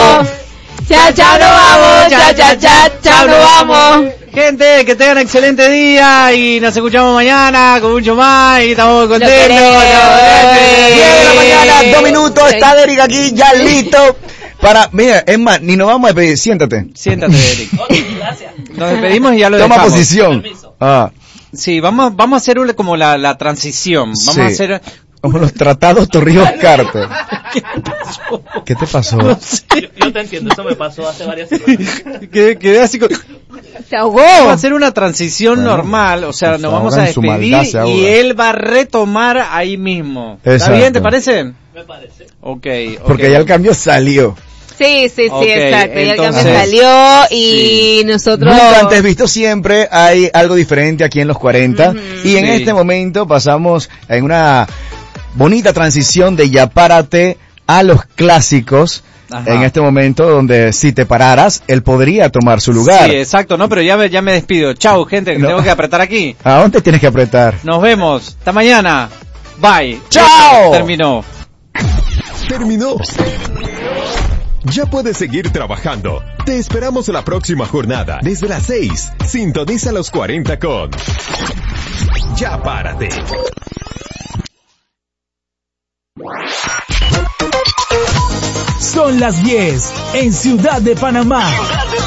vamos. Chao, nos vamos. Chao, nos vamos. Gente, que tengan excelente día y nos escuchamos mañana con mucho más y estamos contentos. 10 de la mañana, 2 minutos, está Derek aquí ya listo para, mira, es más, ni nos vamos a despedir, siéntate. Siéntate, Derek. Gracias. Nos despedimos y ya lo Toma dejamos. posición. Sí, vamos a hacer como la transición. Vamos a hacer como los tratados Torrijos Carter. ¿Qué te pasó? No sé. Yo te entiendo, eso me pasó hace varias semanas. Quedé así con... Se ahogó. Vamos a hacer una transición normal, o sea, nos vamos a despedir y él va a retomar ahí mismo. Exacto. ¿Está bien, te parece? Me parece. Okay. Porque ya el cambio salió. Sí, exacto. Ya el cambio Entonces, salió y nosotros... Nunca antes visto, siempre hay algo diferente aquí en los 40. Y en Sí. este momento pasamos en una bonita transición de Ya Párate a los clásicos. Ajá. En este momento donde si te pararas, él podría tomar su lugar. Sí, exacto, no, pero ya me despido. Chau, gente, que No. tengo que apretar aquí. ¿A dónde tienes que apretar? Nos vemos. Hasta mañana. Bye. ¡Chao! Terminó. Ya puedes seguir trabajando. Te esperamos en la próxima jornada, desde las 6. Sintoniza los 40 con Ya Párate. Son las 10 en Ciudad de Panamá.